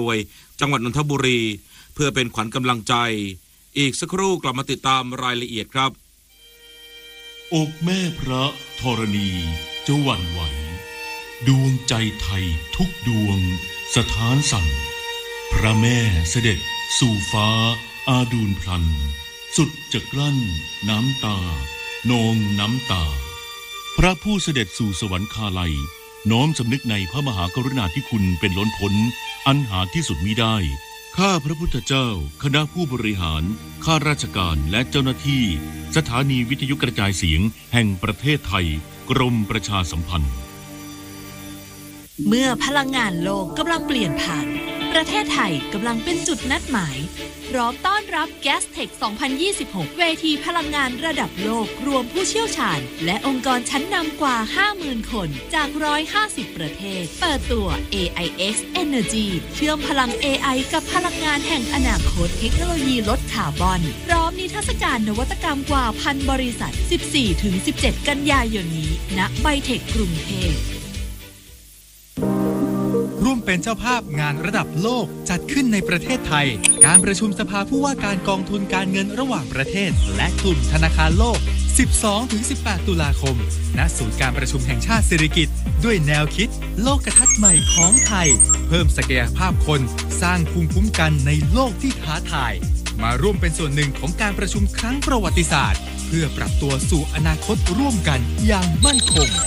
วยจังหวัดนนทบุรีเพื่อเป็นขวัญกำลังใจอีกสักครู่กลับมาติดตามรายละเอียดครับอกแม่พระธรณีจะหวั่นไหวดวงใจไทยทุกดวงสถานสั่นพระแม่เสด็จสู่ฟ้าอาดูลพลันสุดจะกลั้นน้ำตานองน้ำตาพระผู้เสด็จสู่สวรรคาลัยน้อมสำนึกในพระมหากรุณาธิคุณเป็นล้นพ้นอันหาที่สุดมิได้ข้าพระพุทธเจ้าคณะผู้บริหารข้าราชการและเจ้าหน้าที่สถานีวิทยุกระจายเสียงแห่งประเทศไทยกรมประชาสัมพันธ์เมื่อพลังงานโลกกำลังเปลี่ยนผ่านประเทศไทยกำลังเป็นจุดนัดหมายพร้อมต้อนรับ Gastech 2026 เวทีพลังงานระดับโลกรวมผู้เชี่ยวชาญและองค์กรชั้นนำกว่า 50,000 คนจาก150 ประเทศเปิดตัว AIX Energy เชื่อมพลัง AI กับพลังงานแห่งอนาคตเทคโนโลยีลดคาร์บอนพร้อมนิทรรศการนวัตกรรมกว่า 1,000 บริษัท 14-17 กันยายนนี้ณไบเทคกรุงเทพร่วมเป็นเจ้าภาพงานระดับโลกจัดขึ้นในประเทศไทยการประชุมสภาผู้ว่าการกองทุนการเงินระหว่างประเทศและกลุ่มธนาคารโลก 12-18 ตุลาคมณศูนย์การประชุมแห่งชาติสิริกิติ์ด้วยแนวคิดโลกทัศน์ใหม่ของไทยเพิ่มศักยภาพคนสร้างภูมิคุ้มกันในโลกที่ท้าทายมาร่วมเป็นส่วนหนึ่งของการประชุมครั้งประวัติศาสตร์เพื่อปรับตัวสู่อนาคตร่วมกันอย่างมั่นคง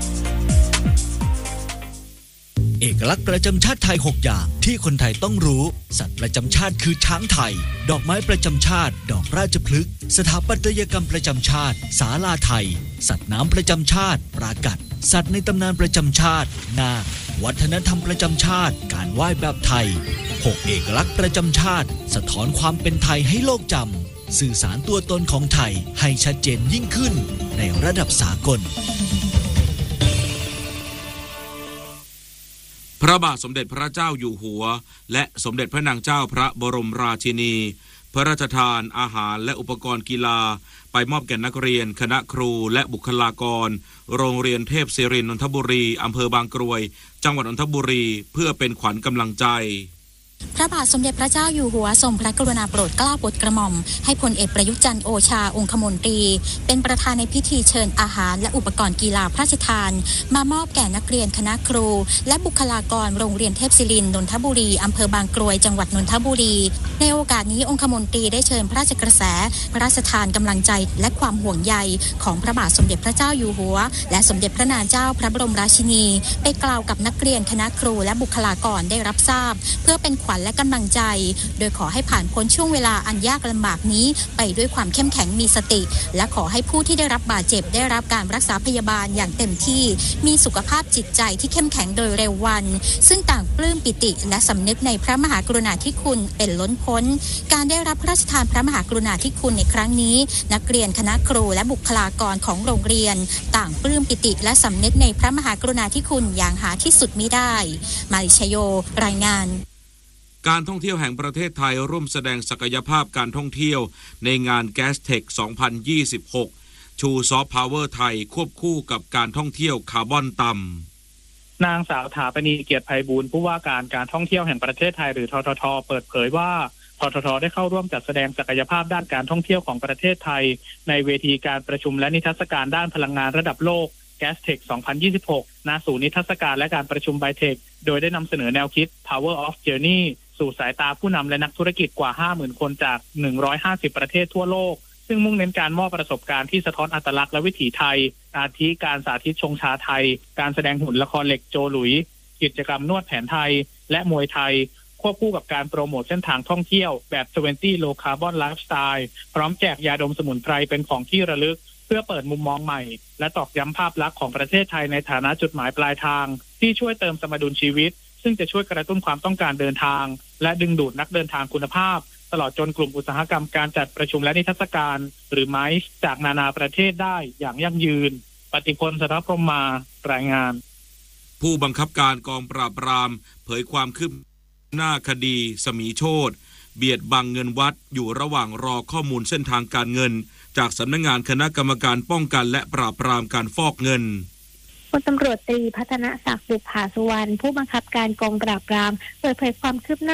เอกลักษณ์ประจำชาติไทย6อย่างที่คนไทยต้องรู้สัตว์ประจำชาติคือช้างไทยดอกไม้ประจำชาติดอกราชพฤกษ์สถาปัตยกรรมประจำชาติศาลาไทยสัตว์น้ำประจำชาติปรากัดสัตว์ในตำนานประจำชาตินาควัฒนธรรมประจำชาติการไหว้แบบไทย6เอกลักษณ์ประจำชาติสะท้อนความเป็นไทยให้โลกจำสื่อสารตัวตนของไทยให้ชัดเจนยิ่งขึ้นในระดับสากลพระบาทสมเด็จพระเจ้าอยู่หัวและสมเด็จพระนางเจ้าพระบรมราชินีพระราชทานอาหารและอุปกรณ์กีฬาไปมอบแก่นักเรียนคณะครูและบุคลากรโรงเรียนเทพศิรินทร์นนทบุรีอำเภอบางกรวยจังหวัดนนทบุรีเพื่อเป็นขวัญกำลังใจพระบาทสมเด็จพระเจ้าอยู่หัวทรงพระกรุณาโปรดเกล้าโปรดกระหม่อมให้พลเอกประยุทธ์จันทร์โอชาองคมนตรีเป็นประธานในพิธีเชิญอาหารและอุปกรณ์กีฬาพระราชทานมามอบแก่นักเรียนคณะครูและบุคลากรโรงเรียนเทพศิรินทร์นนทบุรีอำเภอบางกรวยจังหวัดนนทบุรีในโอกาสนี้องคมนตรีได้เชิญพระราชกระแสพระราชทานกำลังใจและความห่วงใยของพระบาทสมเด็จพระเจ้าอยู่หัวและสมเด็จพระนางเจ้าพระบรมราชินีไปกล่าวกับนักเรียนคณะครูและบุคลากรได้รับทราบเพื่อเป็นขวัญและกำลังใจโดยขอให้ผ่านพ้นช่วงเวลาอันยากลำบากนี้ไปด้วยความเข้มแข็งมีสติและขอให้ผู้ที่ได้รับบาดเจ็บได้รับการรักษาพยาบาลอย่างเต็มที่มีสุขภาพจิตใจที่เข้มแข็งโดยเร็ววันซึ่งต่างปลื้มปิติและสำนึกในพระมหากรุณาธิคุณเป็นล้นพ้นการได้รับพระราชทานพระมหากรุณาธิคุณในครั้งนี้นักเรียนคณะครูและบุคลากรของโรงเรียนต่างปลื้มปิติและสำนึกในพระมหากรุณาธิคุณอย่างหาที่สุดมิได้มาริชโยรายงานการท่องเที่ยวแห่งประเทศไทยร่วมแสดงศักยภาพการท่องเที่ยวในงาน Gastech 2026 ชูซอฟต์พาวเวอร์ไทยควบคู่กับการท่องเที่ยวคาร์บอนต่ำนางสาวถาปณีเกียรติไพบูลย์ผู้ว่าการท่องเที่ยวแห่งประเทศไทยหรือททท.เปิดเผยว่าททท.ได้เข้าร่วมจัดแสดงศักยภาพด้านการท่องเที่ยวของประเทศไทยในเวทีการประชุมและนิทรรศการด้านพลังงานระดับโลก Gastech 2026 ณ ศูนย์นิทรรศการและการประชุมไบเทคโดยได้นำเสนอแนวคิด Power of Journey สู่สายตาผู้นำและนักธุรกิจกว่า 50,000 คนจาก 150 ประเทศทั่วโลกซึ่งมุ่งเน้นการมอบประสบการณ์ที่สะท้อนอัตลักษณ์และวิถีไทยอาทิการสาธิตชงชาไทยการแสดงหุ่นละครเหล็กโจหลุยกิจกรรมนวดแผนไทยและมวยไทยควบคู่กับการโปรโมทเส้นทางท่องเที่ยวแบบ20 Low Carbon Lifestyle พร้อมแจกยาดมสมุนไพรเป็นของที่ระลึกเพื่อเปิดมุมมองใหม่และตอกย้ำภาพลักษณ์ของประเทศไทยในฐานะจุดหมายปลายทางที่ช่วยเติมสมดุลชีวิตซึ่งจะช่วยกระตุ้นความต้องการเดินทางและดึงดูดนักเดินทางคุณภาพตลอดจนกลุ่มอุตสาหกรรมการจัดประชุมและนิทรรศการหรือไมซ์จากนานาประเทศได้อย่างยั่งยืนปฏิพล สรพรหมารายงานผู้บังคับการกองปราบปรามเผยความคืบหน้าคดีสมีโชติเบียดบังเงินวัดอยู่ระหว่างรอข้อมูลเส้นทางการเงินจากสำนักงานคณะกรรมการป้องกันและปราบปรามการฟอกเงินพลตำรวจตรีพัฒนศักดิ์ บุภาสุวรรณผู้บังคับการกองปราบปรามเปิดเผยความคืบหน้า